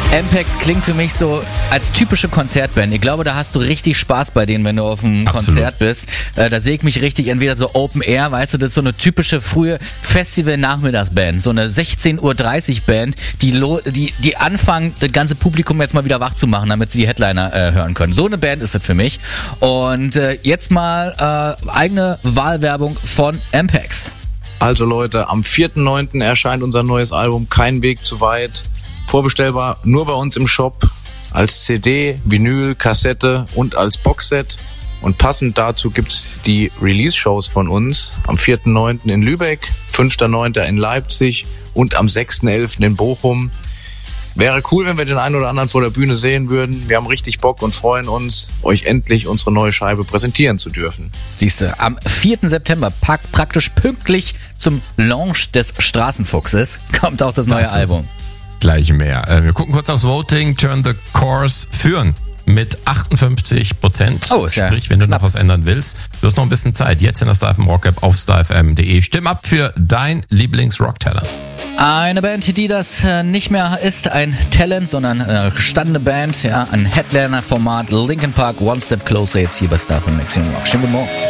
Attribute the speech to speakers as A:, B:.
A: Ampex klingt für mich so als typische Konzertband. Ich glaube, da hast du richtig Spaß bei denen, wenn du auf einem Konzert bist. Da sehe ich mich richtig entweder so Open Air, weißt du, das ist so eine typische frühe Festival-Nachmittagsband. So eine 16:30 Uhr Band, die anfangen, das ganze Publikum jetzt mal wieder wach zu machen, damit sie die Headliner hören können. So eine Band ist das für mich. Und jetzt mal eigene Wahlwerbung von Ampex.
B: Also Leute, am 4.9. erscheint unser neues Album Kein Weg zu weit. Vorbestellbar nur bei uns im Shop, als CD, Vinyl, Kassette und als Boxset. Und passend dazu gibt's die Release-Shows von uns am 4.9. in Lübeck, 5.9. in Leipzig und am 6.11. in Bochum. Wäre cool, wenn wir den einen oder anderen vor der Bühne sehen würden. Wir haben richtig Bock und freuen uns, euch endlich unsere neue Scheibe präsentieren zu dürfen.
A: Siehste, am 4. September, praktisch pünktlich zum Launch des Straßenfuchses, kommt auch das neue Album.
C: Gleich mehr. Wir gucken kurz aufs Voting. Turn the Course führen mit 58%.
A: Oh, ist ja
C: sprich, wenn du noch was ändern willst, du hast noch ein bisschen Zeit. Jetzt in der StarFM Rock App auf starfm.de. Stimm ab für dein Lieblings-Rockteller.
A: Eine Band, die das nicht mehr ist, ein Talent, sondern eine gestandene Band, ja, ein Headliner-Format, Linkin Park, One Step Closer, jetzt hier bei StarFM Maximum Rock. Schönen guten Morgen.